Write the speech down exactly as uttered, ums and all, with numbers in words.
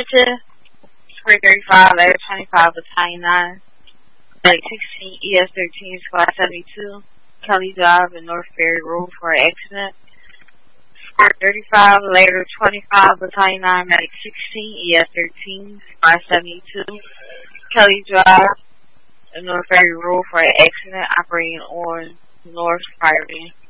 Affirmative. Square thirty-five, letter twenty-five, battalion nine. Medic sixteen, E S thirteen, squad seventy-two. Kelly Drive in North Ferry Road for an accident. Square thirty-five, letter twenty-five, battalion nine, medic sixteen, E S thirteen, squad seventy-two. Kelly Drive in North Ferry Road for an accident operating on North Friday.